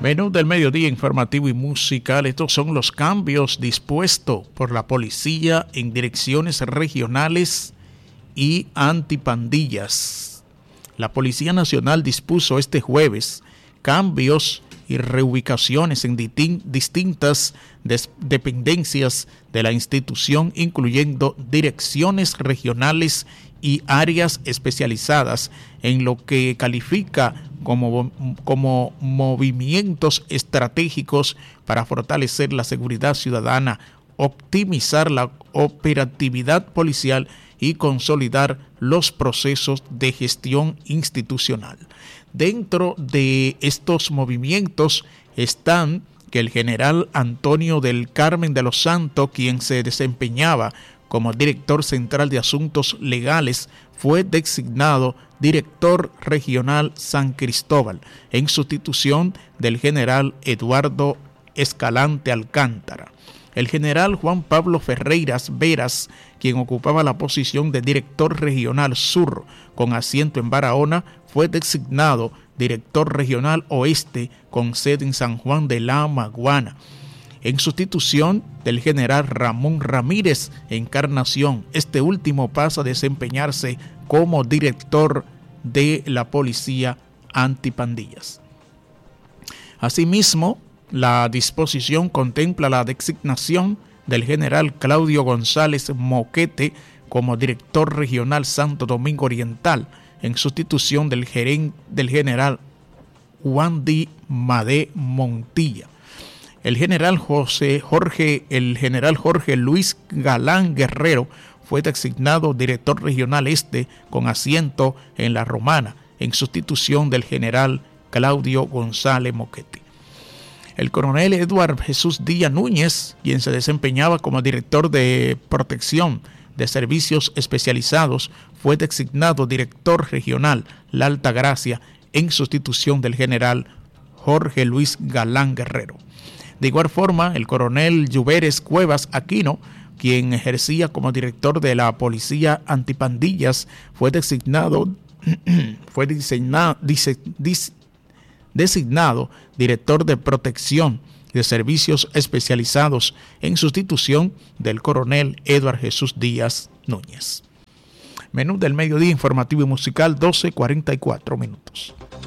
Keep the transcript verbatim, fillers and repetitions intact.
Menú del mediodía informativo y musical. Estos son los cambios dispuestos por la policía en direcciones regionales y antipandillas. La Policía Nacional dispuso este jueves cambios y reubicaciones en distin- distintas des- dependencias de la institución, incluyendo direcciones regionales y áreas especializadas en lo que califica como, como movimientos estratégicos para fortalecer la seguridad ciudadana, optimizar la operatividad policial y consolidar los procesos de gestión institucional. Dentro de estos movimientos están que el general Antonio del Carmen de los Santos, quien se desempeñaba como director central de asuntos legales, fue designado director regional San Cristóbal en sustitución del general Eduardo Escalante Alcántara. El general Juan Pablo Ferreiras Veras, quien ocupaba la posición de director regional sur con asiento en Barahona, fue designado director regional oeste con sede en San Juan de la Maguana, en sustitución del general Ramón Ramírez Encarnación. Este último pasa a desempeñarse como director de la Policía Antipandillas. Asimismo, la disposición contempla la designación del general Claudio González Moquete como director regional Santo Domingo Oriental, en sustitución del, geren, del general Juan Di Madé Montilla. El general José Jorge, el general Jorge Luis Galán Guerrero fue designado director regional este con asiento en La Romana, en sustitución del general Claudio González Moquete. El coronel Eduardo Jesús Díaz Núñez, quien se desempeñaba como director de protección de servicios especializados, fue designado director regional La Altagracia, en sustitución del general Jorge Luis Galán Guerrero. De igual forma, el coronel Lluveres Cuevas Aquino, quien ejercía como director de la Policía Antipandillas, fue designado, fue designado, dice, dice, designado director de protección de servicios especializados en sustitución del coronel Eduardo Jesús Díaz Núñez. Menú del mediodía informativo y musical, doce cuarenta y cuatro minutos.